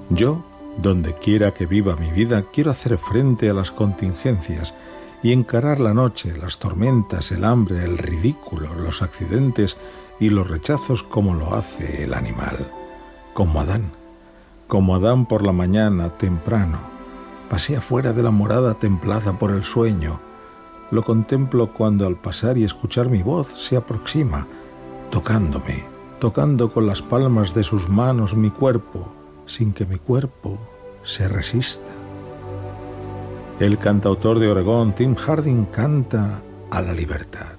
Yo, donde quiera que viva mi vida, quiero hacer frente a las contingencias y encarar la noche, las tormentas, el hambre, el ridículo, los accidentes y los rechazos como lo hace el animal. Como Adán por la mañana temprano, pasea fuera de la morada templada por el sueño. Lo contemplo cuando al pasar y escuchar mi voz se aproxima, tocándome, tocando con las palmas de sus manos mi cuerpo, sin que mi cuerpo se resista. El cantautor de Oregón, Tim Hardin, canta a la libertad.